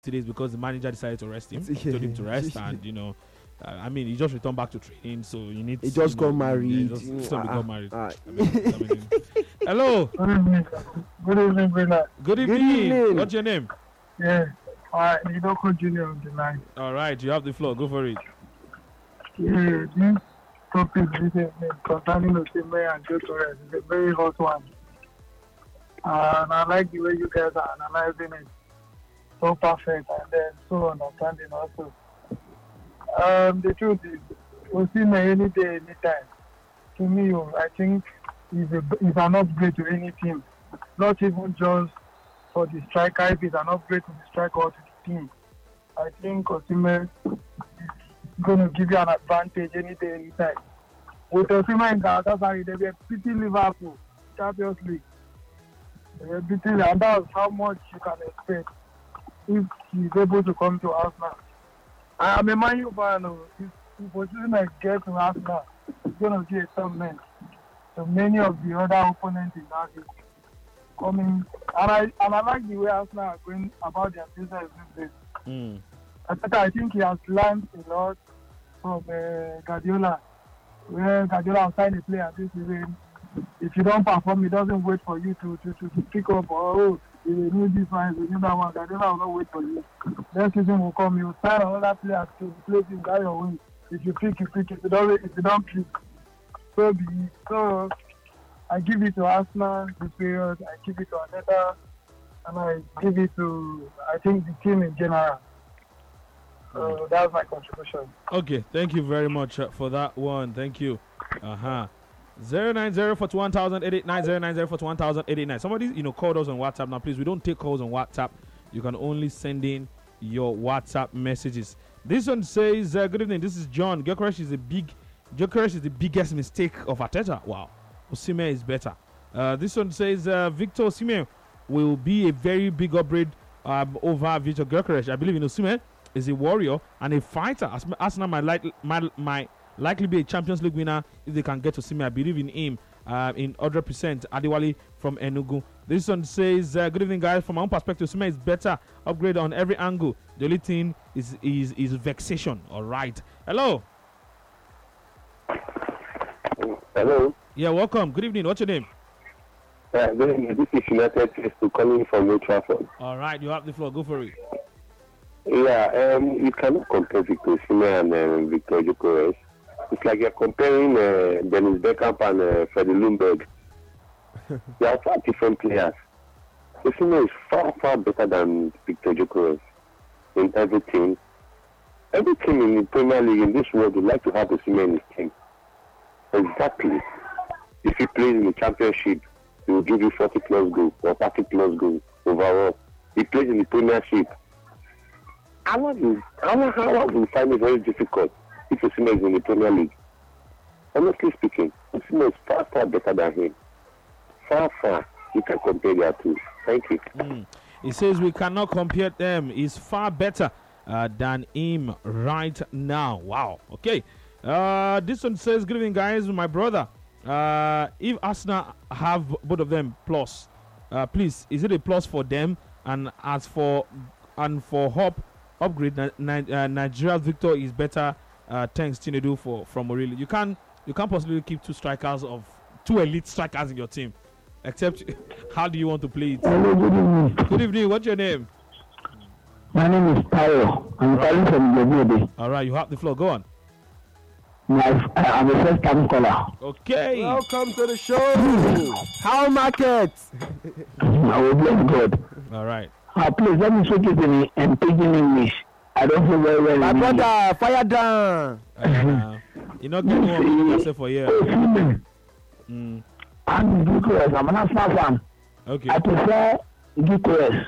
days because the manager decided to rest him. He told him to rest, and I mean, he just returned back to training, so you need. He just got married. Got married. Hello. Good evening. Good evening, Bernard. Good evening. What's your name? Yeah. Idoko Junior on the line. All right, you have the floor. Go for it. Yeah, this topic concerning Osimhen and Joe Torres is a very hot one. And I like the way you guys are analyzing it. So perfect and then so understanding also. The truth is, Osimhen any day, anytime. To me, I think he's an upgrade to any team. Not even just for the striker, if he's an upgrade to the striker or to the team. I think Osimhen is going to give you an advantage any day, anytime. With Osimhen in Galatasaray, they were beating Liverpool, Champions League. They were beating, and that's how much you can expect if he's able to come to Arsenal. I'm a Man U fan. If Osimhen gets to Arsenal, it's going to be a tournament. So many of the other opponents in that league coming, and I like the way Arsenal are going about their business these days. I think he has learned a lot from Guardiola. Where Guardiola signed a player this season, if you don't perform, he doesn't wait for you to pick up or you need this one, you need that one. Guardiola will not wait for you. Next season will come, you will sign another player to replace him, that your win. If you pick, you pick. If you don't pick, so be it. So I give it to Arsenal this period. I give it to Arteta, and I give it to, I think, the team in general. So that's my contribution. Okay, thank you very much for that one. Thank you. 090-41,089, 090-41,089. Somebody called us on WhatsApp. Now please, we don't take calls on WhatsApp. You can only send in your WhatsApp messages. This one says, good evening, this is John. Gyökeres is the biggest mistake of Arteta. Wow. Osimhen is better. This one says, Victor Osimhen will be a very big upgrade over Victor Gyökeres. I believe in Osimhen is a warrior and a fighter. Arsenal might likely be a Champions League winner if they can get Osimhen. I believe in him in 100%. Adewale from Enugu. This one says, good evening, guys. From my own perspective, Osimhen is better upgrade on every angle. The only thing is vexation. All right. Hello. Hello. Yeah, welcome. Good evening. What's your name? Good evening. This is United Chase calling from Old Trafford. All right, you have the floor. Go for it. Yeah, you cannot compare Victor Osimhen and Victor Gyökeres. It's like you're comparing Dennis Bergkamp and Freddie Ljungberg. They are far different players. Osimhen is far, far better than Victor Gyökeres in everything. Every team in the Premier League in this world would like to have Osimhen in his team. Exactly. If he plays in the Championship, he will give you 40 plus goals or 30 plus goals overall. He plays in the Premiership. I will find it very difficult if Osimhen is in the Premier League. Honestly speaking, Osimhen is far, far better than him. Far, far. You can compare the two. Thank you. He says we cannot compare them. He's far better than him right now. Wow. Okay. This one says, good evening, guys. My brother, if Arsenal have both of them plus, please, is it a plus for them? And as for Hope upgrade, Nigeria Victor is better. Thanks Tinedu from Morili. You can't possibly keep two elite strikers in your team. Except, how do you want to play it? Hello, good evening. Good evening. What's your name? My name is Tayo. I'm calling from Jebede. All right, you have the floor. Go on. I'm a first-time caller. Okay. Welcome to the show. How market? I will bless God. All right. Please let me speak it in pidgin English. I don't feel very well. My brother, fire down. You're not getting one yourself for here. I'm Gyökeres. I'm an Arsenal fan. Okay. I prefer Gyökeres.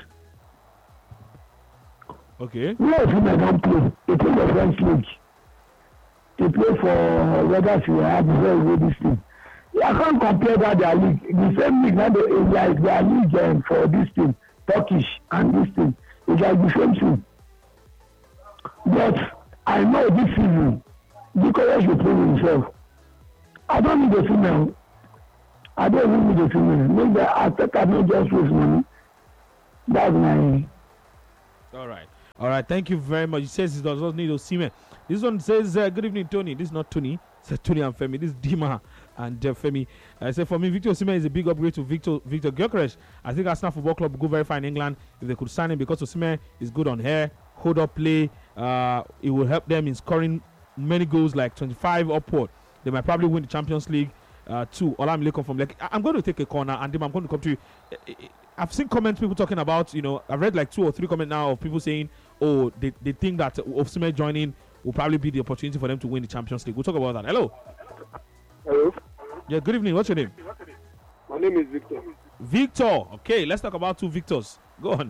Okay. No, Osimhen don't play. He plays the French league. He play for whether she will have very good this thing. I can't compare that their league. The same league, not like their league for this thing, Turkish and this thing. It's like the same thing. But I know this season, Gyökeres will prove himself. I don't need the female. I don't even need the female. Maybe I think I not just waste money. That's my. All right. All right, thank you very much. He says he does not need Osimhen. This one says, good evening, Tony. This is not Tony. It says Tony and Femi. This is Dima and Femi. I say for me, Victor Osimhen is a big upgrade to Victor Gyökeres. I think Arsenal Football Club would go very far in England if they could sign him because Osimhen is good on hair, hold up play. It will help them in scoring many goals, like 25 upward. They might probably win the Champions League too. Olamilekan from Lekki. I'm going to take a corner and then I'm going to come to you. I've seen comments, people talking about, I've read like 2 or 3 comments now of people saying, oh, they think that Osimhen joining will probably be the opportunity for them to win the Champions League. We'll talk about that. Hello. Hello. Yeah, good evening. What's your name? My name is Victor. Victor. Okay, let's talk about 2 Victors. Go on.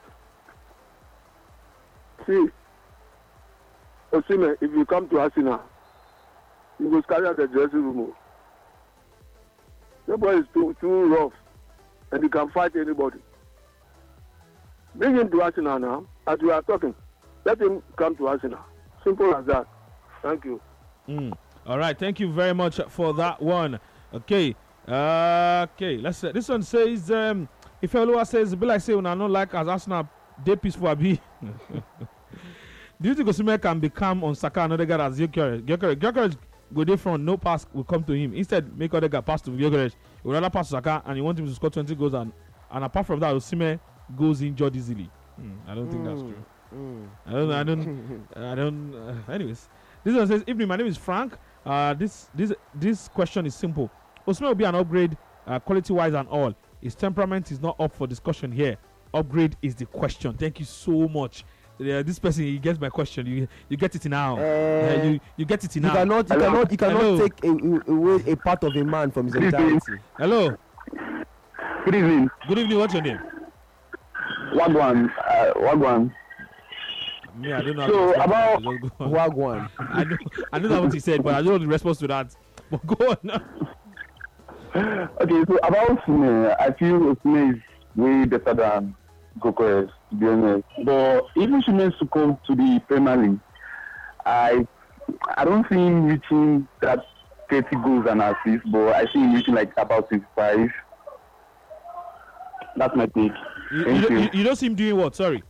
See, Osimhen, if you come to Arsenal, you will carry out the dressing room. The boy is too rough, and he can fight anybody. Bring him to Arsenal now, as we are talking. Let him come to Arsenal. Simple as that. Thank you. All right, thank you very much for that one. Okay, let's say this one says, if Oluwa says, be like say, when I don't like as Arsenal, they peaceful abi. Do you think Osimhen can become on Saka another guy as Gyökeres go there front, no pass will come to him. Instead, make other guy pass to Gyökeres. He would rather pass to Saka, and you want him to score 20 goals, and apart from that, Osimhen goes injured easily. I don't think that's true. I don't. Anyways, this one says, evening. My name is Frank. This question is simple. Osimhen will be an upgrade, quality-wise and all. His temperament is not up for discussion here. Upgrade is the question. Thank you so much. This person, he gets my question. You get it now. You get it now. You cannot take away a part of a man from his entirety. Hello. Good evening. Good evening. What's your name? Wagwan. Me, I don't know. So about Wagwan. I know what he said, but I don't know the response to that. But go on now. Okay, so about Osimhen, I feel Osimhen is way better than Gyökeres, to be honest. But even Osimhen to come to the Premier League, I don't see him reaching that 30 goals and assists, but I see him reaching like about 25. That's my take. You don't see him doing what? Sorry.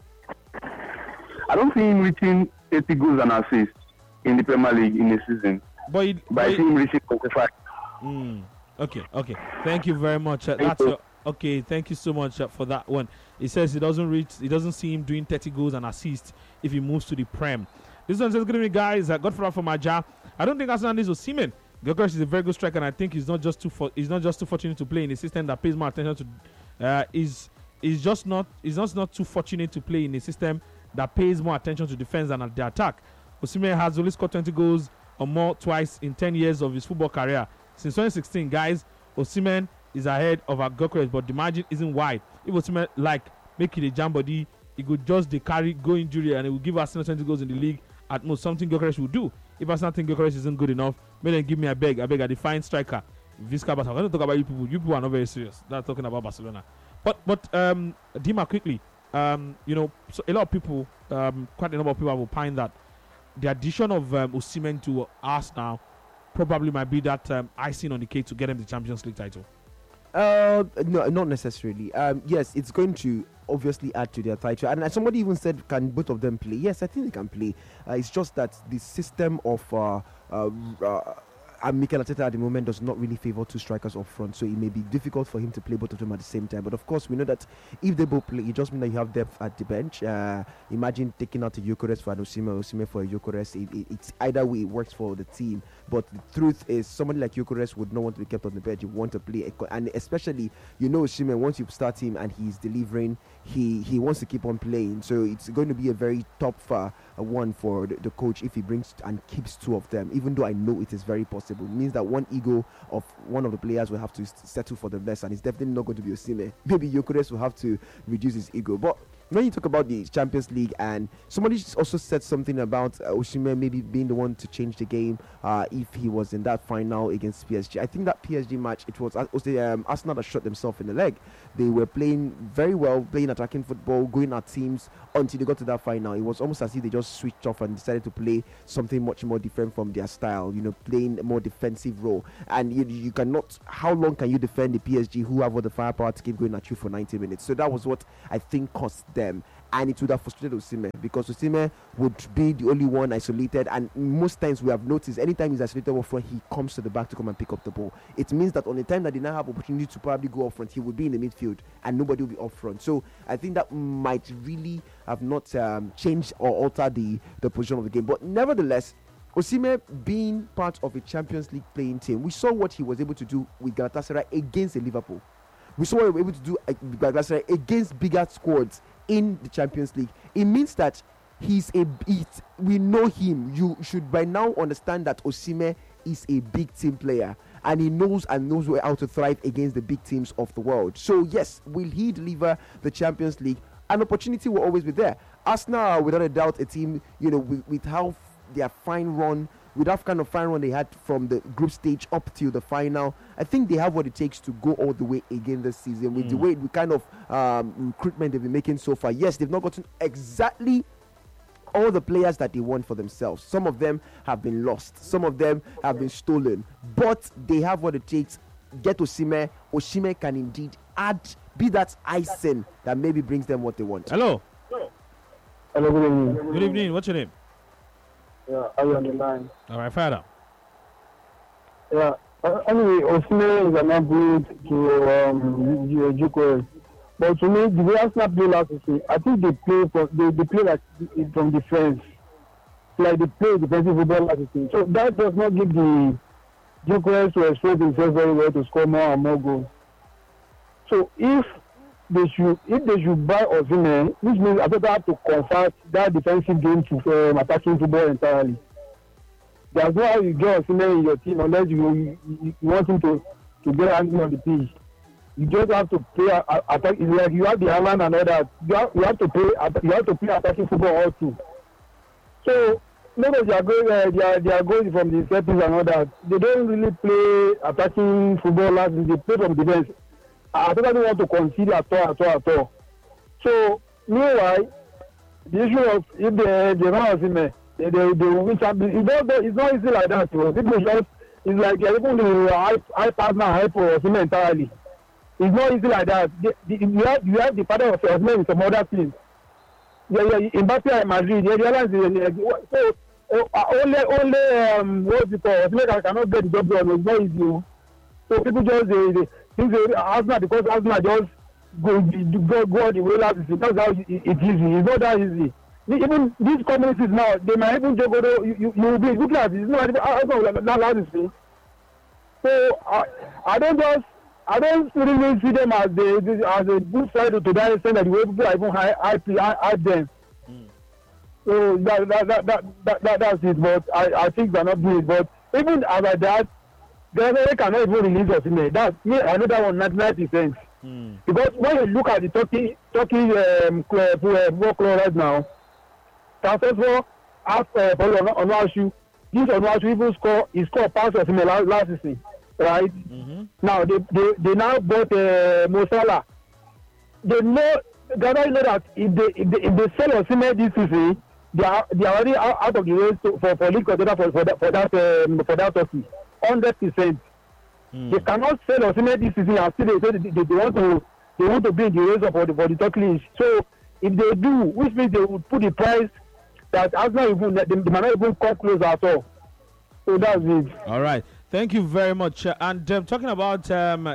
I don't see him reaching 80 goals and assists in the Premier League in a season. But I see him reaching 25. Okay. Thank you very much. Okay, thank you so much for that one. He says he doesn't see him doing 30 goals and assists if he moves to the Prem. This one says, good evening, guys. Godfather from Aja. I don't think Arsenal needs Osimhen. Gyökeres is a very good striker, and I think he's not just too fortunate to play in a system that pays more attention to. He's not too fortunate to play in a system that pays more attention to defense than the attack. Osimhen has only scored 20 goals or more twice in 10 years of his football career. Since 2016, guys, Osimhen is ahead of our Gyökeres, but the margin isn't wide. If Osimhen make it a jam body, he could just go injury and it will give Arsenal 20 goals in the league at most. Something Gyökeres will do. If Arsenal think Gyökeres isn't good enough, may then give me a define striker. Visca Barcelona. I don't talk about you people. You people are not very serious. That's talking about Barcelona. But Dima, quickly, so a lot of people, quite a number of people have opined that the addition of Osimhen to Arsenal probably might be that icing on the cake to get him the Champions League title. No, not necessarily. Yes, it's going to obviously add to their title. And somebody even said, can both of them play? Yes, I think they can play. It's just that the system of Mikel Arteta at the moment does not really favor 2 strikers up front, so it may be difficult for him to play both of them at the same time. But of course, we know that if they both play, it just means that you have depth at the bench. Imagine taking out a Gyökeres for an Osimhen for a Gyökeres. It's either way, it works for the team. But the truth is, somebody like Gyökeres would not want to be kept on the bench. You want to play, and especially, Osimhen, once you start him and he's delivering, he wants to keep on playing. So it's going to be a very top one for the coach if he brings and keeps 2 of them, even though I know it is very possible. It means that one ego of one of the players will have to settle for the best, and it's definitely not going to be Osimhen. Maybe Gyökeres will have to reduce his ego. But when you talk about the Champions League, and somebody also said something about Osimhen maybe being the one to change the game if he was in that final against PSG. I think that PSG match, it was Arsenal that shot themselves in the leg. They were playing very well, playing attacking football, going at teams until they got to that final. It was almost as if they just switched off and decided to play something much more different from their style, playing a more defensive role. And you cannot, how long can you defend the PSG who have all the firepower to keep going at you for 90 minutes? So that was what I think cost them. and it would have frustrated Osimhen because Osimhen would be the only one isolated, and most times we have noticed anytime he's isolated up front, he comes to the back to come and pick up the ball. It means that on the time that they now have opportunity to probably go up front, he would be in the midfield and nobody will be up front. So I think that might really have not changed or altered the position of the game. But nevertheless, Osimhen being part of a Champions League playing team, we saw what he was able to do with Galatasaray against Liverpool. We saw what he was able to do with Galatasaray against bigger squads in the Champions League. It means that we know him. You should by now understand that Osimhen is a big team player, and he knows how to thrive against the big teams of the world. So yes, will he deliver the Champions League? An opportunity will always be there. Arsenal are without a doubt a team, with how their fine run, with that kind of fine run they had from the group stage up till the final. I think they have what it takes to go all the way again this season with the kind of recruitment they've been making so far. Yes, they've not gotten exactly all the players that they want for themselves. Some of them have been lost. Some of them have been stolen. But they have what it takes. Get Osimhen. Osimhen can indeed be that icing that maybe brings them what they want. Hello. Hello, good evening. Good evening. What's your name? Yeah, are you on the line? All right, fire up. Yeah. Anyway, Osimhen is an upgrade to Gyökeres. But to me, the way Arsenal play last season, I think they play like from defense. Like they play defensive football last season. So that does not give the Gyökeres to expose himself very well to score more and more goals. So if they should buy Osimhen, which means Arteta have to convert that defensive game to attacking football entirely. There's no how you get Osimhen in your team unless you want him to get angry on the pitch. You just have to play attack. It's like you have the Haaland and all that. You have to play attacking football also. So nobody they are going from the set piece and all that. They don't really play attacking football as they play from defense. I don't want to concede at all. So meanwhile, the issue of if they don't Osimhen, they will win champions. It's not easy like that. It's like even the high partner hype for Osimhen entirely. It's not easy like that. You have the father of Osimhen in some other teams. Mbappe and Madrid. The other so only what's it called? Osimhen cannot get the job done. It's not easy. So people just they think Arsenal because Arsenal just go all the way last season. That's how it is. It's not that easy. Even these communities now, they might even just go to you will be good class. It's not last season. So I don't really see them as a good side to that extent that the way people are even hype them. So that's it. But I think they're not doing it. But even as that, they cannot even release Osimhen. That's me. I know that one 99%. Because when you look at the Turkey football club right now, Transfer asked Onuachu. This Onuachu even scored pass Osimhen last season. Right now, they now bought Mo Salah. They know that if they sell Osimhen this season, they are already out of the race for league contender for that Turkey. 100%. They cannot sell Osimhen this season and still they say they want to be in the race for the Turkey league. So if they do, which means they would put the price that Arsenal they might not even come close at all. So that's it. All right. Thank you very much. And talking about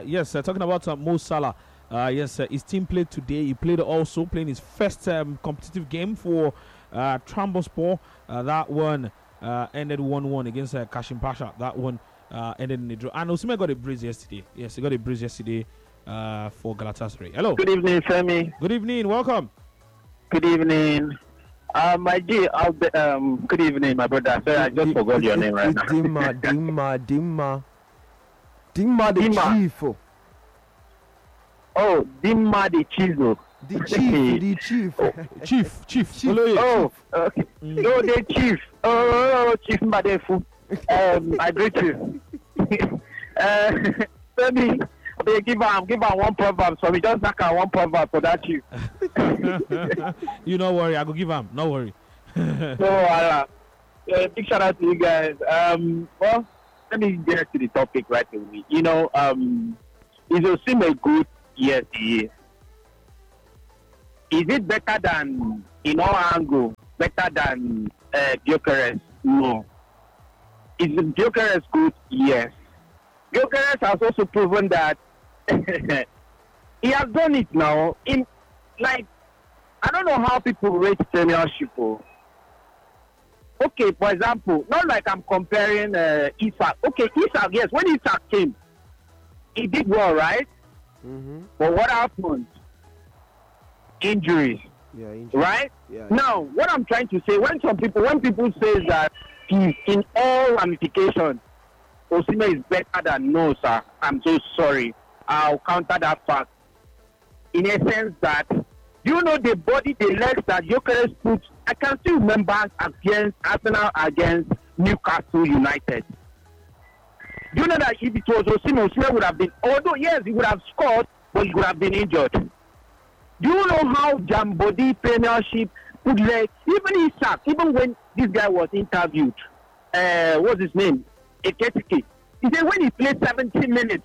Mo Salah. His team played today. He playing his first competitive game for Trabzonspor. That one ended 1-1 against Kashim Pasha. That one ended in a draw. And Osimhen got a brace yesterday. Yes, he got a brace yesterday for Galatasaray. Hello. Good evening, Femi. Good evening. Welcome. Good evening. My dear, good evening, my brother. Sorry, I just forgot your name right now. Dimma the chief. Oh, Dimma the chief. The chief. Chief. Oh, okay. No, the chief. Oh, Chief Madefu. I greet you. Femi, they give her one proverb, so we just knock out one proverb for that chief. You don't worry, I go give him. No worry. So, big shout out to you guys. Well, let me get to the topic right away. You know, is Osimhen good? Yes, he is. Is it better than, in all angle, better than Gyökeres? No. Is Gyökeres good? Yes. Gyökeres has also proven that he has done it now. In like, I don't know how people rate Premiership. Okay, for example, not like I'm comparing Isak. Okay, Isak, yes, when Isak came, he did well, right? Mm-hmm. But what happened? Injuries. Yeah, Right? Yeah. Now, what I'm trying to say, when people say that he's in all ramifications, Osimhen is better than, no, sir. I'm so sorry. I'll counter that fact. In a sense that, do you know the body, the legs that Gyökeres put? I can still remember against Arsenal, against Newcastle United. Do you know that if it was Osimhen would have been, although yes, he would have scored, but he would have been injured. Do you know how Jambody Premiership put legs? Even Isak, even when this guy was interviewed, what's his name? Eketike. He said when he played 70 minutes,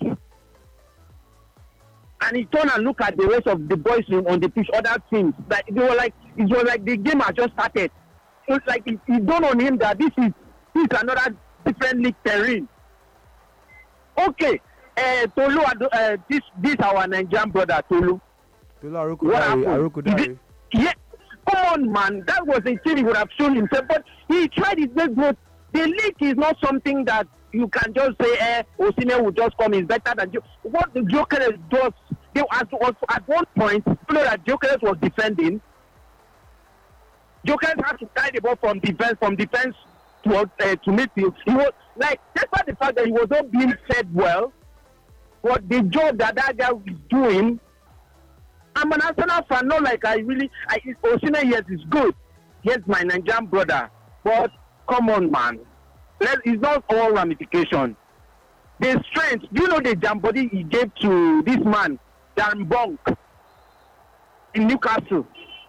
and he turned and looked at the rest of the boys on the pitch, other teams, that they were like, it was like the game had just started. It was like it dawned on him that this is another different league terrain. Okay, Tolu, this our Nigerian brother Tolu. What happened? Yeah, come on, man. That was a thing he would have shown himself, but he tried his best. But the league is not something that you can just say, Osimhen will just come in better than you. What the Gyökeres does, at one point, you know that Gyökeres was defending. Gyökeres had to carry the ball from defense to midfield. He was like, despite the fact that he was not being fed well, but the job that guy was doing. I'm an Arsenal fan, not like Osimhen, yes, is good. Yes, my Nigerian brother. But come on, man. It's not all ramification. The strength, do you know the Jambody he gave to this man, Dan Bonk, in Newcastle?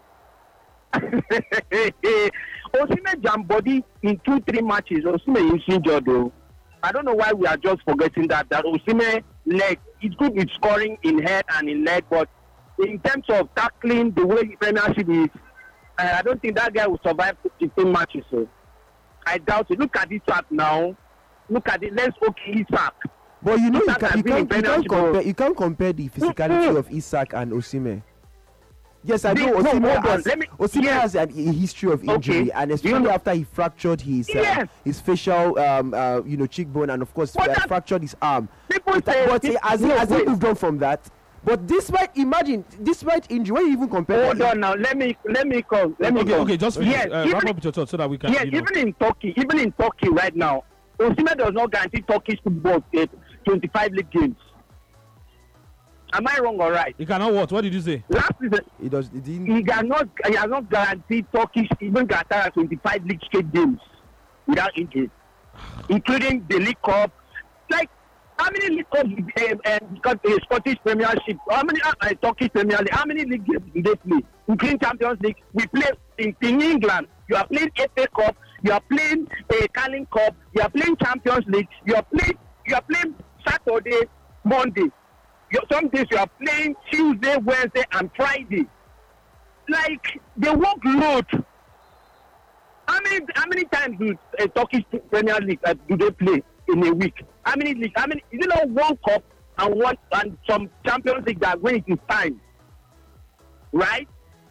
Osimhen Jambody in 2-3 matches, Osimhen is injured though. I don't know why we are just forgetting that Osimhen leg, it's good with scoring in head and in leg, but in terms of tackling, the way Premiership is, I don't think that guy will survive 15 matches. So I doubt it. Look at Isak now. Look at it. Let's okay Isak. But you know, you can't compare the physicality of Isak and Osimhen. Yes, I know Osimhen has a history of injury, and especially after he fractured his facial, cheekbone, and of course fractured his arm. Has he moved on from that? But despite injury, when you even compare. Hold on now. Let me call. Okay, just wrap up with your thoughts so that we can. Yes, even in Turkey right now, Osimhen does not guarantee Turkish football 25 league games. Am I wrong or right? He cannot what? What did you say? Last season, he has not guaranteed Turkish even Qatar 25 league straight games without injury, including the League Cup. Like, how many league cups Scottish Premiership? How many Turkish Premier League? How many league games do they play? Including Champions League. We play in England. You are playing FA Cup. You are playing a Carling Cup. You are playing Champions League. You are playing Saturday, Monday. Some days you are playing Tuesday, Wednesday, and Friday. Like the workload. How many times do a Turkish Premier League do they play in a week? How many leagues? Is it not one cup and some Champions League that when it is time, right?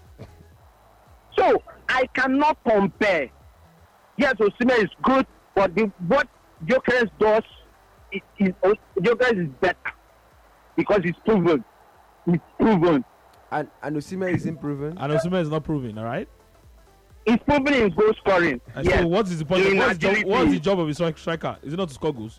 So I cannot compare. Yes, Osimhen is good, but what Gyökeres does Gyökeres is better because it's proven. It's proven. And Osimhen isn't proven. And Osimhen is not proven. All right. It's proven in goal scoring. Yes. So what is the point? What's the job of a striker? Is it not to score goals?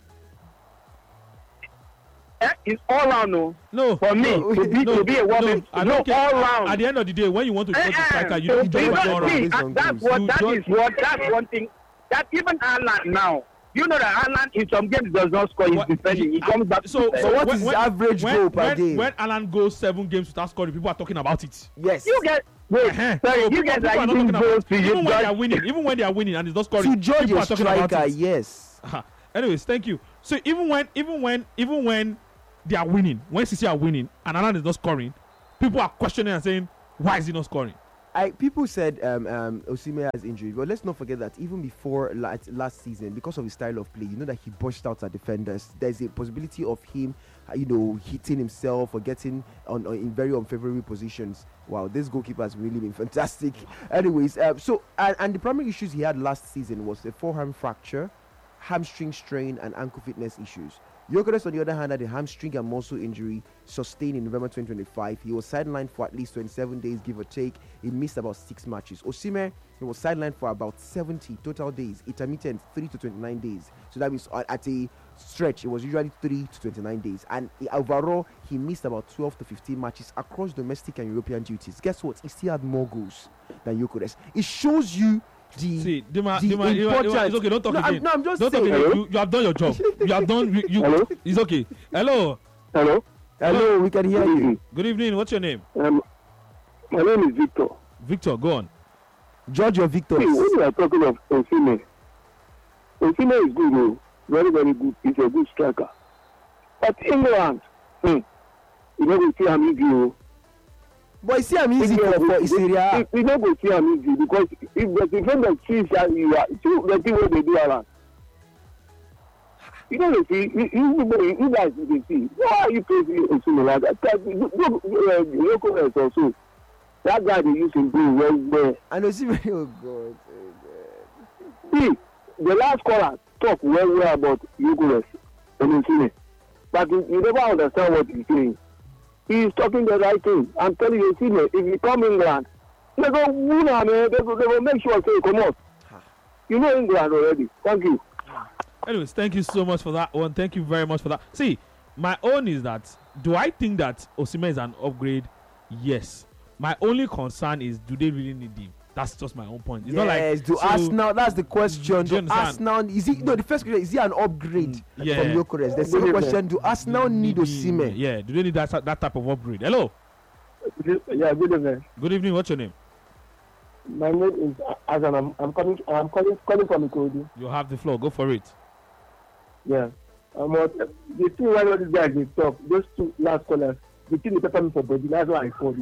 It's all round, no. For me, to be a woman, all round. At the end of the day, when you want to be a striker, you don't all round. That's one thing. That even Haaland now, you know that Haaland in some games does not score. He's defending. He comes back. So what is his average goal per game? When Haaland goes 7 games without scoring, people are talking about it. Yes. You get. Wait, sorry, you guys are giving goals to even when they are winning and it's not scoring. To judge a striker, yes. Anyways, thank you. So even when they are winning, when CC are winning and Haaland is not scoring, people are questioning and saying, Why is he not scoring? People said Osimhen has injury, but let's not forget that even before last season, because of his style of play, you know that he burst out at defenders. There's a possibility of him, hitting himself or getting in very unfavorable positions. Wow, this goalkeeper has really been fantastic. Anyways, and the primary issues he had last season was a forearm fracture, hamstring strain, and ankle fitness issues. Gyökeres, on the other hand, had a hamstring and muscle injury sustained in November 2025. He was sidelined for at least 27 days, give or take. He missed about 6 matches. Osimhen, he was sidelined for about 70 total days, intermittent 3 to 29 days. So that means at a stretch, it was usually 3 to 29 days. And overall, he missed about 12 to 15 matches across domestic and European duties. Guess what? He still had more goals than Gyökeres. It shows you Dima, it's okay. Don't talk again. I'm just don't saying. Talk again. You have done your job. You have done. Hello? It's okay. Hello. Hello, we can hear you. Good evening. What's your name? My name is Victor. Victor, go on. Judge your victors. When you are talking of Osimhen is good, very, very good. He's a good striker. But England, you know, we see him easy. But see, I'm easy for Syria. We don't go see him easy because if the defender sees that you are, the thing what they do around. You know, you guys can see. Why are you praising Osimhen like that? Gyökeres also. That guy they used to do well. And Osimhen, oh God. See, the last caller talk well about Gyökeres and Osimhen, but you never understand what he's saying. He's talking the right thing. I'm telling you, Osimhen, if you come England, they go win, man. They will make sure say come out. You know England already. Thank you. Anyways, thank you so much for that one. Thank you very much for that. See, my own is that, do I think that Osimhen is an upgrade? Yes. My only concern is, do they really need him? That's just my own point. It's not like do Arsenal. That's the question. Do you Do Arsenal the first question is he an upgrade from Gyökeres? The second question: do Arsenal need Osimhen? Yeah. Do they need that type of upgrade? Hello. Yeah, good evening. Good evening. What's your name? My name is Azan. I'm calling from Ikorodu. You have the floor. Go for it. Yeah. The thing why all these guys they talk, those two last callers, the thing they pepper me for body. That's why I called.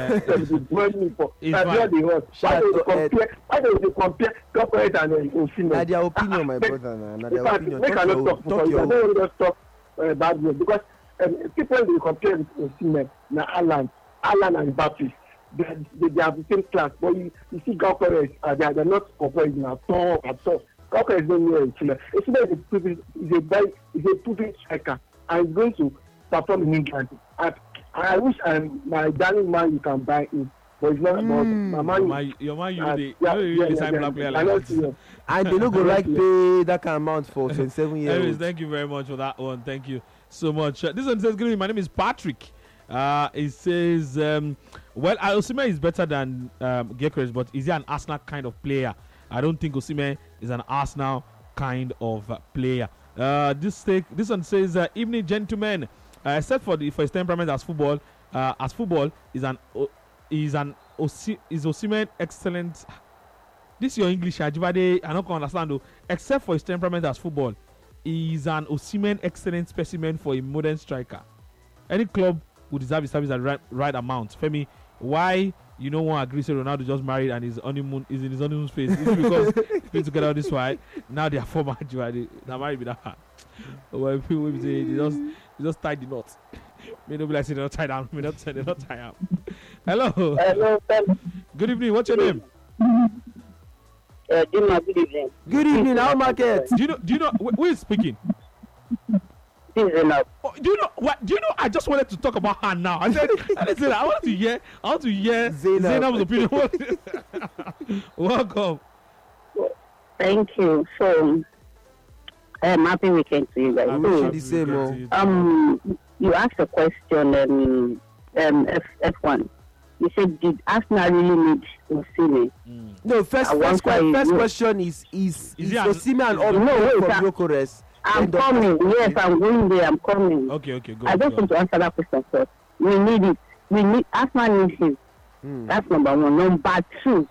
Why do they compare corporate and Osimhen? That's their opinion, my brother. That's their opinion. Talk your own. Don't just talk bad words because people they compare with Osimhen, now Alan and Mbappe. They have the same class, but you see Gyökeres, they're not comparing at all. Gyökeres don't know Osimhen. Osimhen is a proven striker and is going to perform in England. I wish my darling man you can buy him, but it's not about my man. Your man, you decide black player like that. And they don't go like pay that kind of amount for 27 years. Anyways, thank you very much for that one. Thank you so much. This one says, "Good evening. My name is Patrick." It says, well, Osimhen is better than Gyökeres, but is he an Arsenal kind of player? I don't think Osimhen is an Arsenal kind of player. This one says, "Evening, gentlemen. Except for his temperament as football is Osimhen excellent." This is your English, Ajibade. I don't understand though. Except for his temperament as football, is an Osimhen excellent specimen for a modern striker. Any club would deserve his service at right amount. Femi, why you don't want to agree? Say Ronaldo just married and his honeymoon is in his honeymoon phase. Is it because he's been together this way? Now they are former. They married with that. Well, people say they just tied the knot. May not be like they're not tied down. May not say they're not tied up. Hello. Hello. Good evening. What's your name? Good evening. Good evening, our market. Do you know who is speaking? This is enough. Do you know what? Do you know? I just wanted to talk about her now. I said I want to hear Zainab's opinion. Welcome. Thank you. So, happy weekend to you guys. You asked a question. F1. You said, did Arsenal really need Osimhen? No, first question is Osimhen an upgrade from Gyökeres? I'm coming. Yes, I'm going there. I'm coming. Okay, go. I just want to answer that question first. We need it. Arsenal needs him. That's number one. Number two,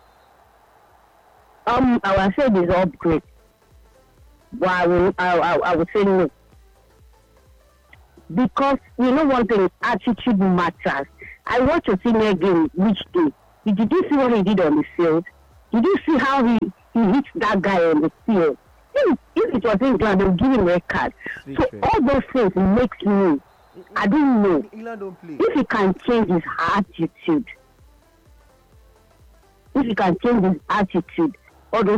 I will say this upgrade, but I will say no. Because you know one thing, attitude matters. I watched a senior game which day. Did you see what he did on the field? Did you see how he hit that guy on the field? If it was England, they would give him a red card. So all those things makes me, I don't know, England don't play. if he can change his attitude. If he can change his attitude, all those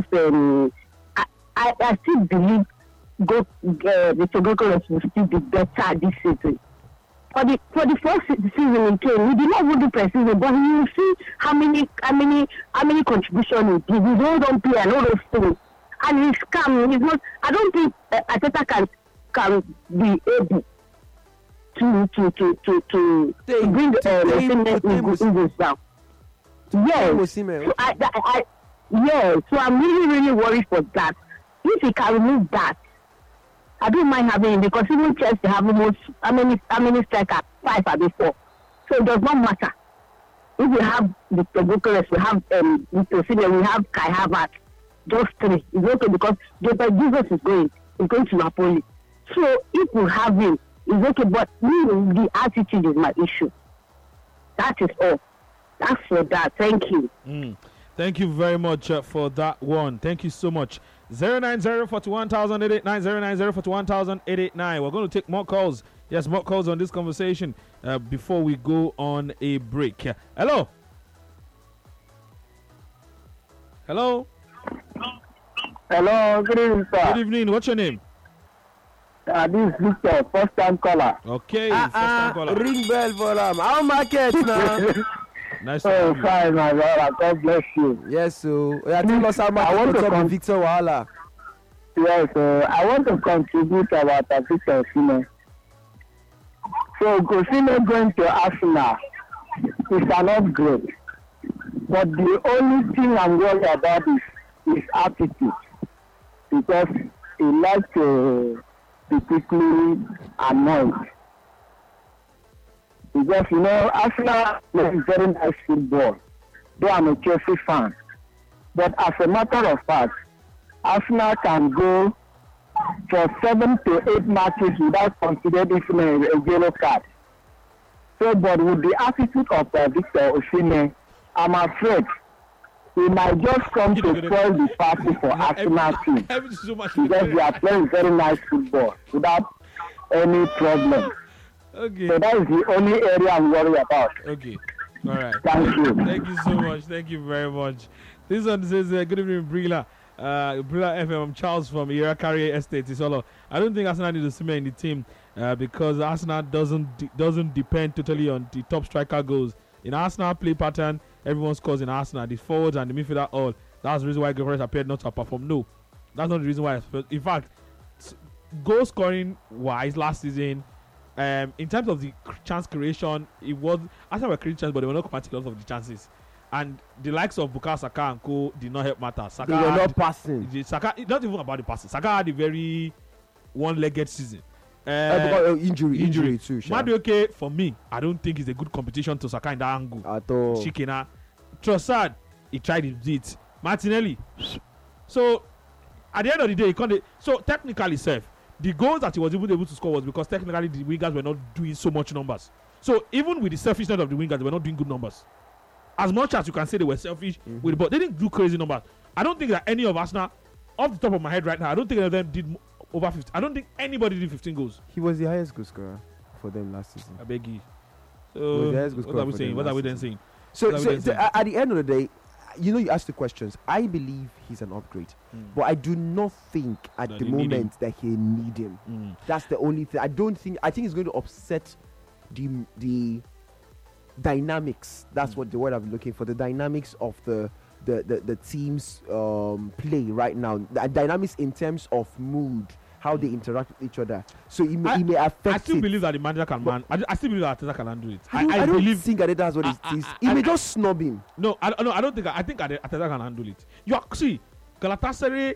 I still believe the Togo will still be better this season. For the first season he came, he did not even do preseason, but you will see how many contributions he did. He don't play and all those things, and he's calm. He's not. I don't think Ateta can be able to bring the Eagles down. Yes. So I'm really worried for that. If he can remove that, I don't mind having him, because even Chelsea have almost how many strikers? 5 or before. So it does not matter. If we have the Bucharest, we have we have Kai Havertz, just 3. It's okay, because Jesus is going to Napoli. So if we have him, it's okay, but the attitude is my issue. That is all. That's for that. Thank you. Thank you very much for that one. Thank you so much. 090-41,889, 090-41,889. We're going to take more calls. Yes, more calls on this conversation before we go on a break. Hello. Hello. Hello, good evening, sir. Good evening. What's your name? This is Victor, first time caller. Okay, first time caller. Ring bell for them. How market now? Nice to have you. Fine, my brother. God bless you. Yes, so tell us how much you got Victor Wahala. Yes, I want to contribute about Victor Osimhen. So, Osimhen going to Arsenal is an upgrade. But the only thing I'm worried about is his attitude. Because he likes to be quickly annoyed. Because, Arsenal plays very nice football. Though I'm a Chelsea fan. But as a matter of fact, Arsenal can go for 7 to 8 matches without considering a yellow card. So, but with the attitude of Victor Osimhen, I'm afraid he might just come to spoil the party for Arsenal team. Because they are playing very nice football without any problem. Okay. So that is the only area I'm worried about. Okay. All right. Thank you. Thank you so much. Thank you very much. This one says, good evening, Brila. Brila FM, I'm Charles from Irakari Estate. I don't think Arsenal needs Osimhen in the team because Arsenal doesn't depend totally on the top striker goals. In Arsenal play pattern, everyone scores in Arsenal. The forwards and the midfielder all. That's the reason why Gyökeres appeared not to perform. No, that's not the reason why. In fact, goal scoring wise last season, in terms of the chance creation, it was Arsenal were creating chances, but they were not converting a lot of the chances. And the likes of Bukayo Saka and Co did not help matters. They were not passing. Saka, not even about the passing. Saka had a very one-legged season. Injury too. Madueke, for me, I don't think is a good competition to Saka in that angle. At all. Shikina, Trossard, he tried his bit. Martinelli. So at the end of the day, he can't. So technically, the goals that he was able to score was because technically the wingers were not doing so much numbers. So even with the selfishness of the wingers, they were not doing good numbers. As much as you can say they were selfish with the ball, they didn't do crazy numbers. I don't think that any of Arsenal, off the top of my head right now, I don't think any of them did over 50. I don't think anybody did 15 goals. He was the highest goal scorer for them last season. I beg you. So what are we saying? What are we then saying? So at the end of the day, you asked the questions. I believe he's an upgrade, but I do not think at the moment that he need him. That's the only thing. I think it's going to upset the dynamics. That's what the word I'm looking for. The dynamics of the team's play right now. The dynamics in terms of mood, how they interact with each other. So it may affect. I still believe that the manager can I still believe that Arteta can handle it. I don't think Arteta has what it is. He may just snub him. No, I don't think. I think Arteta can handle it. Galatasaray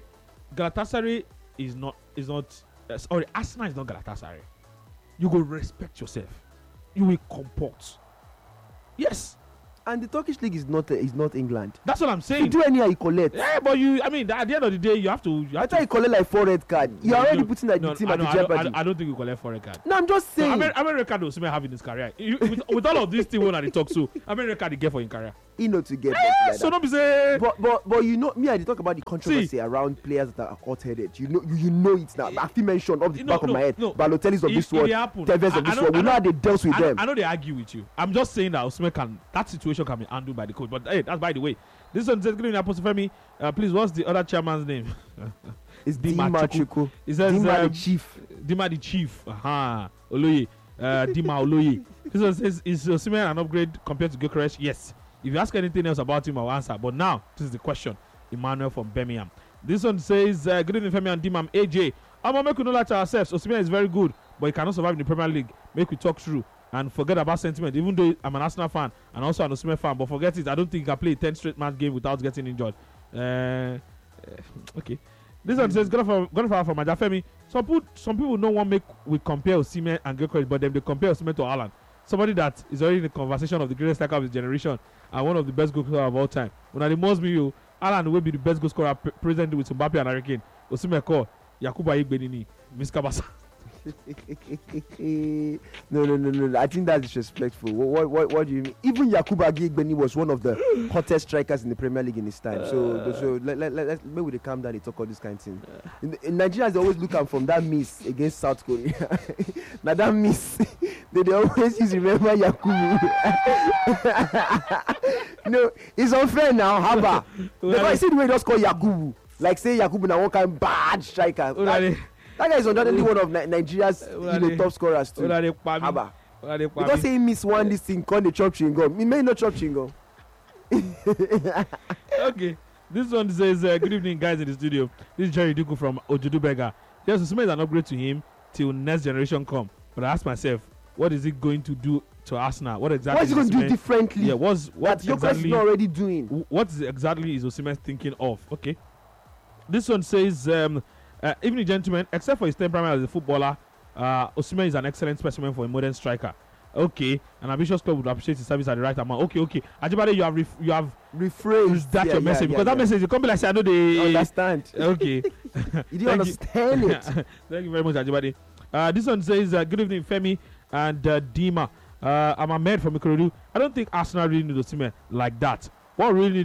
is not. Sorry, Arsenal is not Galatasaray. You will respect yourself. You will comport. Yes. And the Turkish league is not England. That's what I'm You saying. do anyhow you collect. Yeah, but I mean, at the end of the day, you have to. I thought you collect like 4 red card. You're already putting the team at the jeopardy. I don't think you collect for a card. No, I'm just saying. How many record does Osimhen have in his career? With all of these things when they talk, so how many record he get for his career? He know to get like So that. don't be say. But you know me, I did talk about the controversy around players that are hot-headed. You know it now. I think mentioned off the back of my head. Balotelli's of this one, Tevez of this one. We know how they dealt with them. I know they argue with you. I'm just saying that Osimhen that situation can be handled by the coach. But hey, that's by the way. This one says, "Good evening, Apostle Femi. Please, what's the other chairman's name?" It's Dima Chuku. He says, Dima the chief. Dima the chief. Oloye. Dima Oloye. This one says, "Is Osimhen an upgrade compared to Gyökeres?" Yes. If you ask anything else about him, I'll answer. But now, this is the question. Emmanuel from Birmingham. This one says, "Good evening, Femi and Dimam. AJ. I'm make we know that to ourselves. Osimhen is very good, but he cannot survive in the Premier League. Make we talk through and forget about sentiment. Even though I'm an Arsenal fan and also an Osimhen fan, but forget it. I don't think he can play a 10 straight match game without getting injured." Okay. This one says, "Gonna for Majafemi. Some people don't want make we compare Osimhen and Gyökeres, but then they compare Osimhen to Haaland. Somebody that is already in the conversation of the greatest striker of his generation and one of the best goal scorers of all time. When the most me, Haaland will be the best goal scorer present with Mbappe and Harry Kane. Osimhen call Yakuba Igbenini, Miss Kabasa." No. I think that's disrespectful. What do you mean? Even Yakuba Gigbeni was one of the hottest strikers in the Premier League in his time. So let's maybe they calm down. They talk all this kind of thing. In Nigeria, they always look out from that miss against South Korea. Now that miss, they always use remember Yakubu. No, it's unfair now. Haba. Because see the way they just call Yakubu. Like say Yakubu now one kind of bad striker. That guy is undoubtedly one of Nigeria's top scorers too. Haba. Because he miss one this thing called the chop chewing gum. He may not chop chewing gum. Okay. This one says, "Good evening, guys in the studio. This is Jerry Duku from Ojudubega. Yes, Osimhen is an upgrade to him till next generation come. But I ask myself, what is it going to do to Arsenal? What exactly? What is he going to do differently? Yeah, what exactly? Not already doing. What exactly is Osimhen thinking of? Okay. This one says, "Evening, gentlemen. Except for his temperament as a footballer, Osimhen is an excellent specimen for a modern striker. Okay, an ambitious club would appreciate his service at the right amount. Okay. Ajibade, you have rephrased that your message because that message you come be like say I know they understand. Okay, you didn't understand it. Thank you very much, Ajibade. This one says, "Good evening, Femi and Dima. I'm Ahmed from Ikorodu. I don't think Arsenal really need Osimhen like that. What really